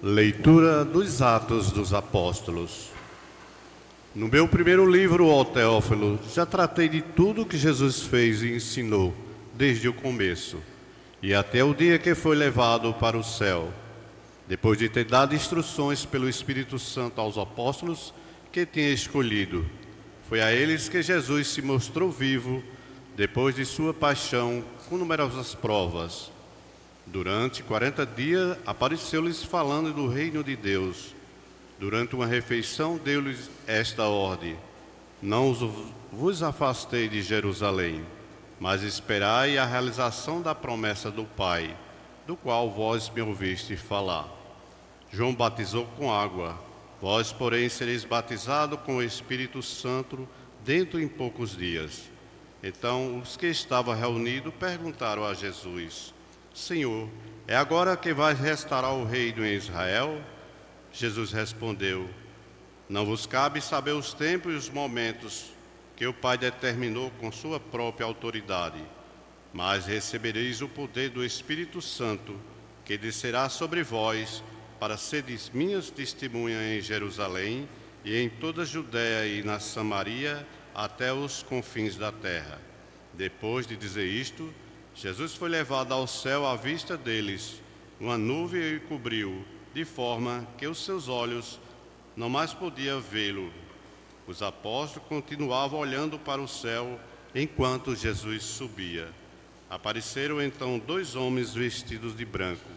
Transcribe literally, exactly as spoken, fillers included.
Leitura dos Atos dos Apóstolos. No meu primeiro livro, ó Teófilo, já tratei de tudo que Jesus fez e ensinou, desde o começo, e até o dia que foi levado para o céu, depois de ter dado instruções pelo Espírito Santo aos apóstolos que tinha escolhido. Foi a eles que Jesus se mostrou vivo, depois de sua paixão, com numerosas provas. Durante quarenta dias, apareceu-lhes falando do reino de Deus. Durante uma refeição, deu-lhes esta ordem: não vos afastei de Jerusalém, mas esperai a realização da promessa do Pai, do qual vós me ouviste falar. João batizou com água, vós, porém, sereis batizados com o Espírito Santo dentro em poucos dias. Então, os que estavam reunidos perguntaram a Jesus: Senhor, é agora que vais restaurar o reino em Israel? Jesus respondeu: não vos cabe saber os tempos e os momentos que o Pai determinou com sua própria autoridade, mas recebereis o poder do Espírito Santo, que descerá sobre vós, para seres minhas testemunhas em Jerusalém e em toda a Judéia e na Samaria, até os confins da terra. Depois de dizer isto, Jesus foi levado ao céu à vista deles. Uma nuvem o cobriu, de forma que os seus olhos não mais podiam vê-lo. Os apóstolos continuavam olhando para o céu enquanto Jesus subia. Apareceram então dois homens vestidos de branco,